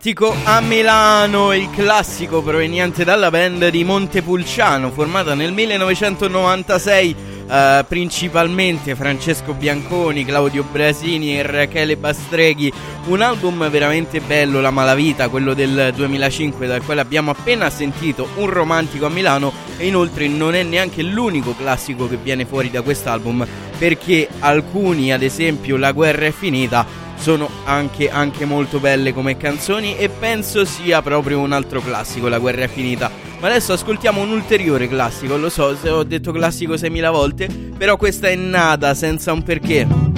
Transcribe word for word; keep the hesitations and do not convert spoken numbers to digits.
Classico a Milano, il classico proveniente dalla band di Montepulciano, formata nel millenovecentonovantasei, eh, principalmente Francesco Bianconi, Claudio Brasini e Rachele Bastreghi. Un album veramente bello, La Malavita, quello del duemilacinque, dal quale abbiamo appena sentito Un romantico a Milano, e inoltre non è neanche l'unico classico che viene fuori da quest'album, perché alcuni, ad esempio La guerra è finita, sono anche, anche molto belle come canzoni, e penso sia proprio un altro classico, La guerra è finita. Ma adesso ascoltiamo un ulteriore classico. Lo so se ho detto classico seimila volte, però questa è nata senza un perché.